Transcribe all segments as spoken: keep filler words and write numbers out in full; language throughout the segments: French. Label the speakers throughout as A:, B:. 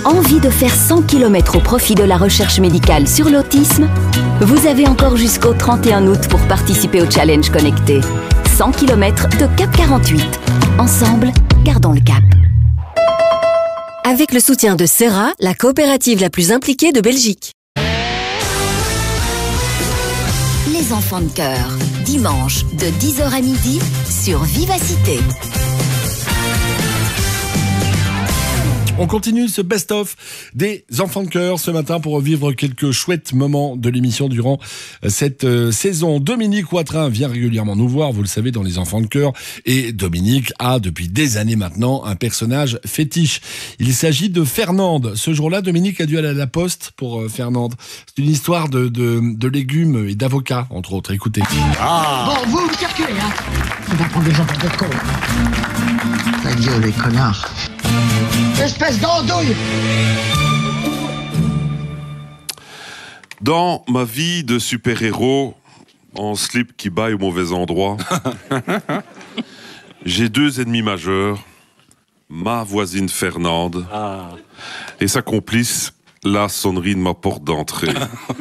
A: Envie de faire cent kilomètres au profit de la recherche médicale sur l'autisme? Vous avez encore jusqu'au trente et un août pour participer au challenge connecté. cent kilomètres de Cap quarante-huit. Ensemble, gardons le cap.
B: Avec le soutien de Serra, la coopérative la plus impliquée de Belgique.
A: Les enfants de cœur, dimanche de dix heures à midi sur Vivacité.
C: On continue ce best-of des enfants de cœur ce matin pour revivre quelques chouettes moments de l'émission durant cette euh, saison. Dominique Watrin vient régulièrement nous voir, vous le savez, dans les enfants de cœur. Et Dominique a, depuis des années maintenant, un personnage fétiche. Il s'agit de Fernande. Ce jour-là, Dominique a dû aller à la poste pour euh, Fernande. C'est une histoire de, de, de légumes et d'avocats, entre autres. Écoutez.
D: Ah. Bon, vous, vous circulez, hein. On va prendre des gens pour des cons. Ta gueule, les connards. Espèce d'andouille!
E: Dans ma vie de super-héros, en slip qui baille au mauvais endroit, j'ai deux ennemis majeurs, ma voisine Fernande ah. et sa complice, la sonnerie de ma porte d'entrée.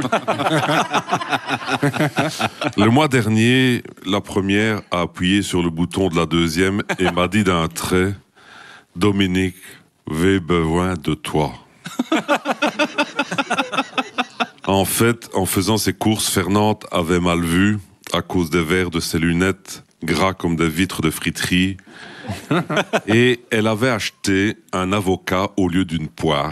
E: Le mois dernier, la première a appuyé sur le bouton de la deuxième et m'a dit d'un trait: Dominique, j'ai besoin de toi. En fait, en faisant ses courses, Fernande avait mal vu à cause des verres de ses lunettes, gras comme des vitres de friterie. Et elle avait acheté un avocat au lieu d'une poire.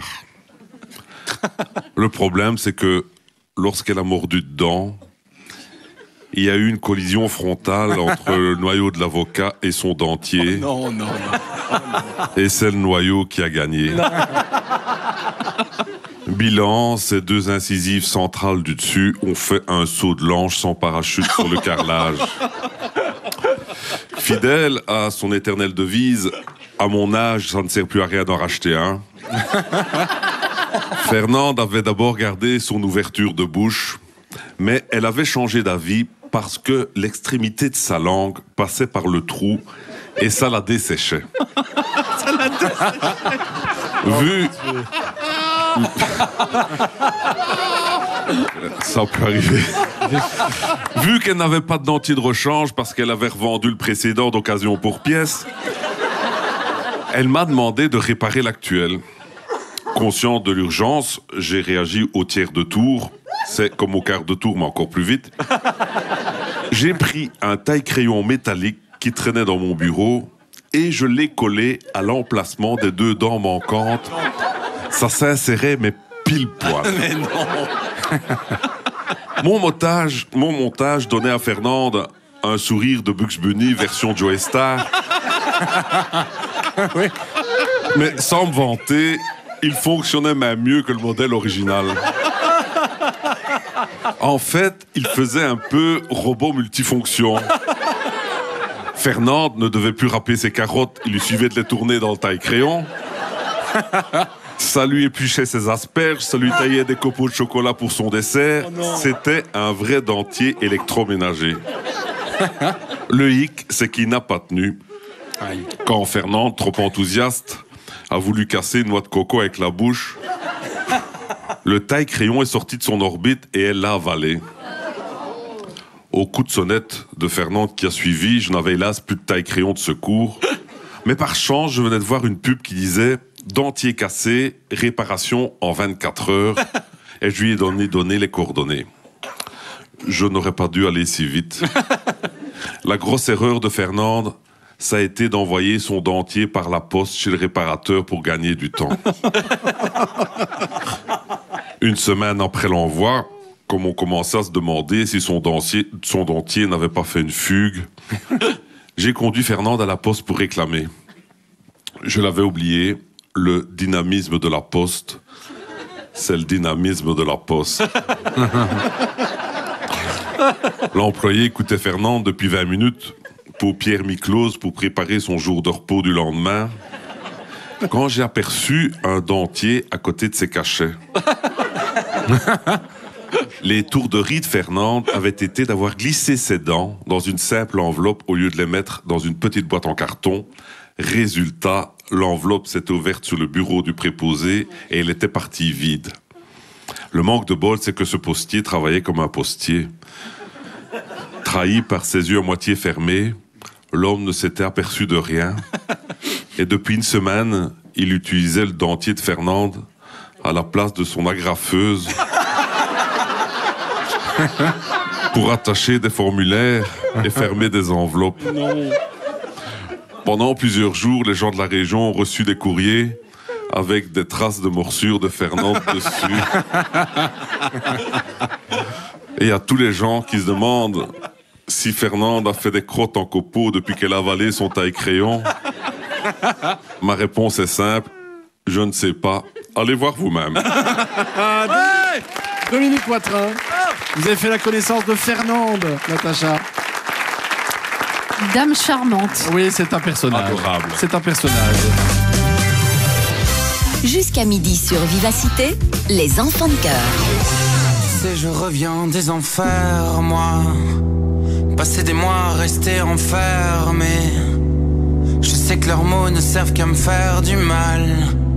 E: Le problème, c'est que lorsqu'elle a mordu dedans, il y a eu une collision frontale entre le noyau de l'avocat et son dentier.
C: Oh non, non, non. Oh non.
E: Et c'est le noyau qui a gagné. Non. Bilan, ces deux incisives centrales du dessus ont fait un saut de l'ange sans parachute sur le carrelage. Fidèle à son éternelle devise, à mon âge, ça ne sert plus à rien d'en racheter un. Fernande avait d'abord gardé son ouverture de bouche, mais elle avait changé d'avis parce que l'extrémité de sa langue passait par le trou et ça la desséchait. Ça la desséchait. Vu... Ça peut arriver. Vu qu'elle n'avait pas de dentier de rechange parce qu'elle avait revendu le précédent d'occasion pour pièce, elle m'a demandé de réparer l'actuel. Conscient de l'urgence, j'ai réagi au tiers de tour. C'est comme au quart de tour, mais encore plus vite. J'ai pris un taille-crayon métallique qui traînait dans mon bureau et je l'ai collé à l'emplacement des deux dents manquantes. Ça s'insérait, mais pile poil. Mais non. Mon montage, mon montage donnait à Fernande un sourire de Bugs Bunny version Joey Star. Oui. Mais sans me vanter, il fonctionnait même mieux que le modèle original. En fait, il faisait un peu robot multifonction. Fernande ne devait plus râper ses carottes, il lui suffisait de les tourner dans le taille-crayon. Ça lui épluchait ses asperges, ça lui taillait des copeaux de chocolat pour son dessert. Oh C'était un vrai dentier électroménager. Le hic, c'est qu'il n'a pas tenu. Aïe. Quand Fernande, trop enthousiaste, a voulu casser une noix de coco avec la bouche, le taille-crayon est sorti de son orbite et elle l'a avalé. Au coup de sonnette de Fernande qui a suivi, je n'avais hélas plus de taille-crayon de secours. Mais par chance, je venais de voir une pub qui disait « Dentier cassé, réparation en vingt-quatre heures » et je lui ai donné, donné les coordonnées. Je n'aurais pas dû aller si vite. La grosse erreur de Fernande, ça a été d'envoyer son dentier par la poste chez le réparateur pour gagner du temps. Une semaine après l'envoi, comme on commençait à se demander si son dentier, son dentier n'avait pas fait une fugue, j'ai conduit Fernande à la poste pour réclamer. Je l'avais oublié, le dynamisme de la poste, c'est le dynamisme de la poste. L'employé écoutait Fernande depuis vingt minutes, paupières mi-closes pour préparer son jour de repos du lendemain, quand j'ai aperçu un dentier à côté de ses cachets. Les tourderies de Fernande avaient été d'avoir glissé ses dents dans une simple enveloppe au lieu de les mettre dans une petite boîte en carton, Résultat, l'enveloppe s'est ouverte sur le bureau du préposé et elle était partie vide. Le manque de bol, c'est que ce postier travaillait comme un postier. Trahi par ses yeux à moitié fermés, l'homme ne s'était aperçu de rien. Et depuis une semaine, il utilisait le dentier de Fernande à la place de son agrafeuse pour attacher des formulaires et fermer des enveloppes.
C: Non.
E: Pendant plusieurs jours, les gens de la région ont reçu des courriers avec des traces de morsures de Fernande dessus. Et il y a tous les gens qui se demandent si Fernande a fait des crottes en copeaux depuis qu'elle a avalé son taille-crayon. Ma réponse est simple, je ne sais pas. Allez voir vous-même.
C: Ouais Dominique Watrin, vous avez fait la connaissance de Fernande, Natacha.
F: Dame charmante.
C: Oui, c'est un personnage.
E: Adorable.
C: C'est un personnage.
A: Jusqu'à midi sur Vivacité, les enfants de cœur.
G: C'est je reviens des enfers, moi. Passer des mois restés enfermés. Je sais que leurs mots ne servent qu'à me faire du mal.